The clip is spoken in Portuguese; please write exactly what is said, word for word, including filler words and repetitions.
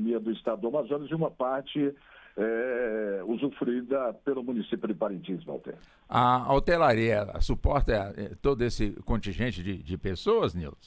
economia do estado do Amazonas e uma parte é, usufruída pelo município de Parintins, Walter. A hotelaria suporta todo esse contingente de, de pessoas, Nilton?